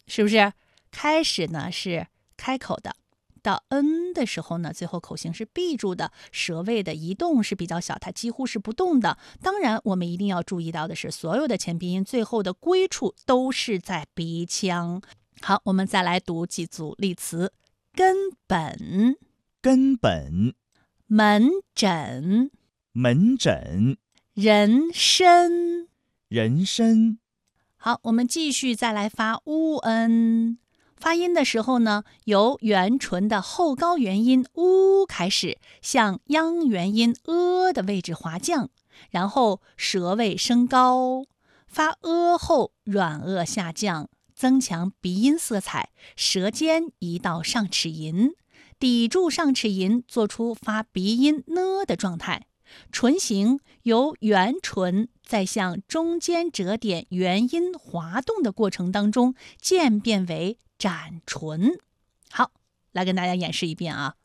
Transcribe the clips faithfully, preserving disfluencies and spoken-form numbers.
是不是？开始呢是开口的，到 n 的时候呢，最后口型是闭住的，舌位的移动是比较小，它几乎是不动的。当然，我们一定要注意到的是，所有的前鼻音最后的归处都是在鼻腔。好，我们再来读几组例词：根本、 根本、 门诊、 门诊、 人参。 人参。 好，我们继续再来发 u n。发音的时候呢，由元唇的后高元音 u 开始，向央元音 a 的位置滑降，然后舌位升高，发 a 后软腭下降，增强鼻音色彩，舌尖移到上齿龈，抵住上齿龈，做出发鼻音 n 的状态。唇形由圆唇在向中间折点元音滑动的过程当中渐变为展唇。好，来跟大家演示一遍啊。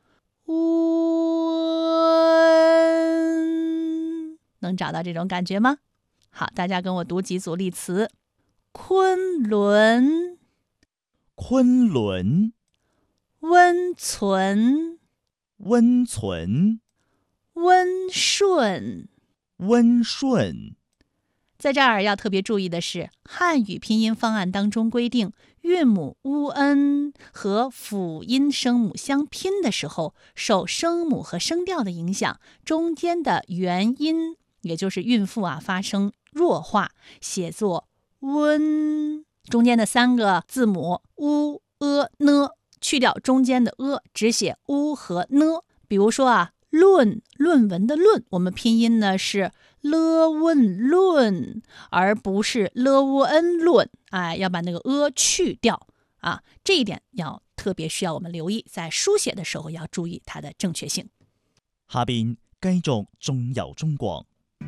温，能找到这种感觉吗？好，大家跟我读几组例词：昆仑、 昆仑、 温存、 温存、 温顺。 温顺。 在这儿要特别注意的是，汉语拼音方案当中规定，韵母 u n 和辅音声母相拼的时候，受声母和声调的影响，中间的元音，也就是韵腹啊，发生弱化，写作温。中间的三个字母 u、a、n， 去掉中间的 a， 只写 u 和 n。比如说啊，论，论文的论，我们拼音呢是 了问论，而不是了乌恩论。哎，要把那个 a 去掉啊，这一点要特別需要我們留意，在書寫的時候要注意它的正確性。 下邊繼續縱遊中國。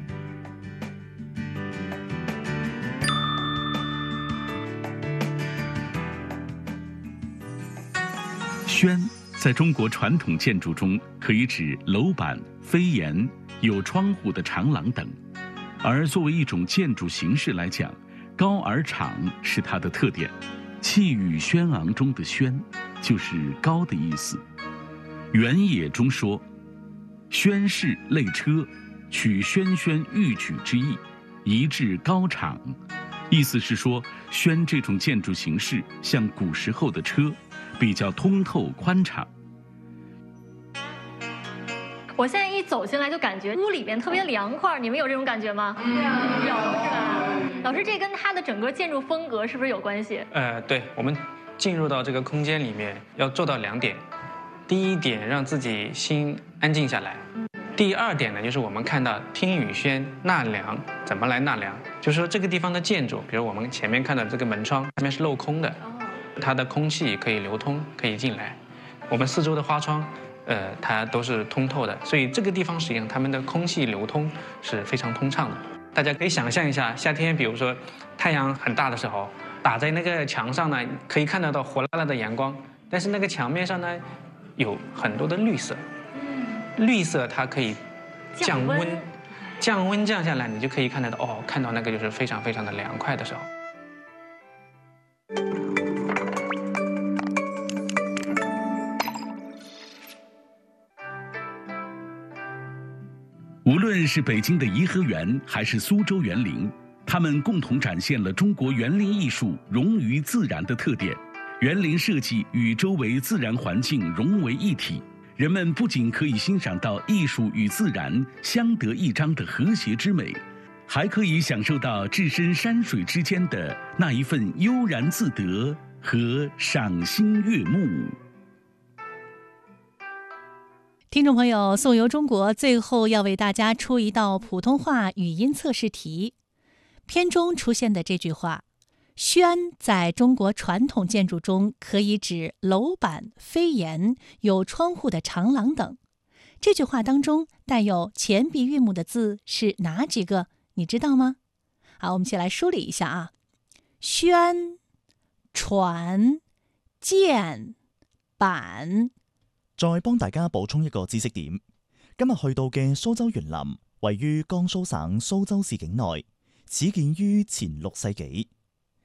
轩在中国传统建筑中可以指楼板、飞檐、有窗户的长廊等，而作为一种建筑形式来讲，高而敞是它的特点。气宇轩昂中的轩就是高的意思。原野中说，轩氏类车，取轩轩欲举之意，移至高敞。意思是说，轩这种建筑形式像古时候的车，比较通透宽敞。 我现在一走进来就感觉屋里边特别凉快，你们有这种感觉吗？有，是吧？老师，这跟它的整个建筑风格是不是有关系？ 呃，对，我们进入到这个空间里面要做到两点，第一点让自己心安静下来，第二点呢就是我们看到听雨轩纳凉，怎么来纳凉？就是说这个地方的建筑，比如我们前面看到这个门窗，下面是镂空的，它的空气可以流通，可以进来。我们四周的花窗。呃，它都是通透的，所以这个地方实际上它们的空气流通是非常通畅的。大家可以想象一下，夏天比如说太阳很大的时候，打在那个墙上呢，可以看得到火辣辣的阳光，但是那个墙面上呢，有很多的绿色，绿色它可以降温，降温降下来，你就可以看得到哦，看到那个就是非常非常的凉快的时候。 无论是北京的颐和园还是苏州园林，它们共同展现了中国园林艺术融于自然的特点。园林设计与周围自然环境融为一体，人们不仅可以欣赏到艺术与自然相得益彰的和谐之美，还可以享受到置身山水之间的那一份悠然自得和赏心悦目。 听众朋友，颂游中国最后要为大家出一道普通话语音测试题。片中出现的这句话，轩在中国传统建筑中可以指楼板、飞檐、有窗户的长廊等。这句话当中带有前鼻韵母的字是哪几个？你知道吗？好，我们一起来梳理一下啊。轩、船、箭、板。 再幫大家補充一個知識點，今日去到嘅蘇州園林位於江蘇省蘇州市境內，始建於前六世紀。